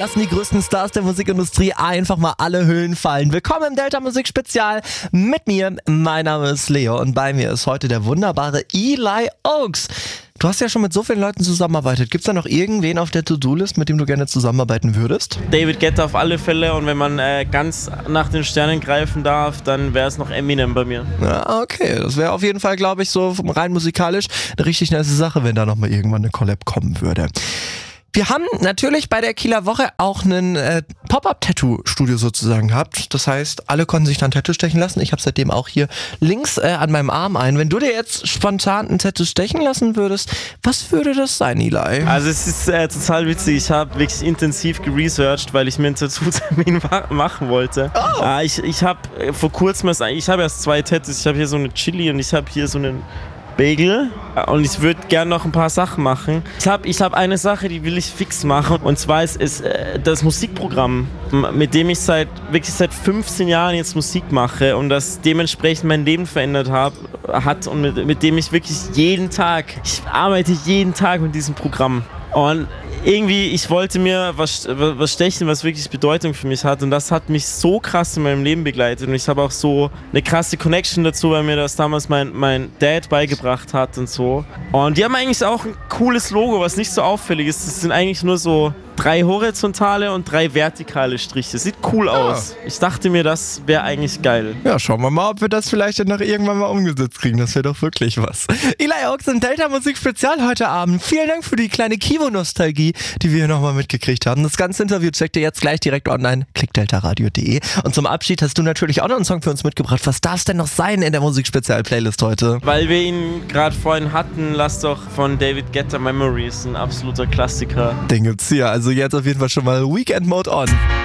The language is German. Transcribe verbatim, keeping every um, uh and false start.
lassen die größten Stars der Musikindustrie einfach mal alle Hüllen fallen. Willkommen im Delta Musik Spezial mit mir. Mein Name ist Leo und bei mir ist heute der wunderbare Eli Oaks. Du hast ja schon mit so vielen Leuten zusammengearbeitet. Gibt es da noch irgendwen auf der To-Do-List, mit dem du gerne zusammenarbeiten würdest? David Guetta auf alle Fälle, und wenn man äh, ganz nach den Sternen greifen darf, dann wäre es noch Eminem bei mir. Ja, okay. Das wäre auf jeden Fall, glaube ich, so rein musikalisch eine richtig nice Sache, wenn da nochmal irgendwann eine Collab kommen würde. Wir haben natürlich bei der Kieler Woche auch ein äh, Pop-Up-Tattoo-Studio sozusagen gehabt. Das heißt, alle konnten sich dann Tattoo stechen lassen. Ich habe seitdem auch hier links äh, an meinem Arm ein. Wenn du dir jetzt spontan ein Tattoo stechen lassen würdest, was würde das sein, Eli? Also es ist äh, total witzig. Ich habe wirklich intensiv geresearched, weil ich mir einen Tattoo-Termin ma- machen wollte. Oh. Äh, ich ich habe äh, vor kurzem, erst, ich habe erst zwei Tattoos. Ich habe hier so eine Chili und ich habe hier so einen Bagel, und ich würde gerne noch ein paar Sachen machen. Ich habe ich hab eine Sache, die will ich fix machen, und zwar ist es äh, das Musikprogramm, mit dem ich seit wirklich seit fünfzehn Jahren jetzt Musik mache und das dementsprechend mein Leben verändert hab, hat und mit, mit dem ich wirklich jeden Tag, ich arbeite jeden Tag mit diesem Programm. Und irgendwie, ich wollte mir was, was stechen, was wirklich Bedeutung für mich hat, und das hat mich so krass in meinem Leben begleitet, und ich habe auch so eine krasse Connection dazu, weil mir das damals mein, mein Dad beigebracht hat und so. Und die haben eigentlich auch ein cooles Logo, was nicht so auffällig ist. Das sind eigentlich nur so drei horizontale und drei vertikale Striche. Sieht cool aus. Ich dachte mir, das wäre eigentlich geil. Ja, schauen wir mal, ob wir das vielleicht dann noch irgendwann mal umgesetzt kriegen. Das wäre doch wirklich was. Eli Oaks im Delta Musik Spezial heute Abend. Vielen Dank für die kleine Kivo-Nostalgie, die wir hier nochmal mitgekriegt haben. Das ganze Interview checkt ihr jetzt gleich direkt online. Klick delta radio punkt de. Und zum Abschied hast du natürlich auch noch einen Song für uns mitgebracht. Was darf es denn noch sein in der Musik-Spezial-Playlist heute? Weil wir ihn gerade vorhin hatten, lass doch von David Guetta Memories, ein absoluter Klassiker. Den gibt's hier. Also jetzt auf jeden Fall schon mal Weekend Mode on.